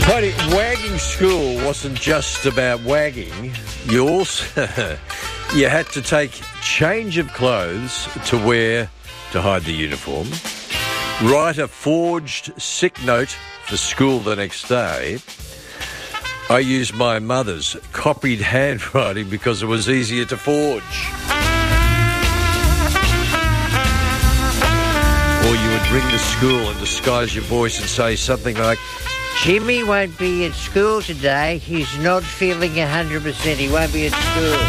Tony, wagging school wasn't just about wagging. You also you had to take change of clothes to wear to hide the uniform, write a forged sick note for school the next day. I used my mother's copied handwriting because it was easier to forge. Or you would ring the school and disguise your voice and say something like, Jimmy won't be at school today. He's not feeling 100%. He won't be at school.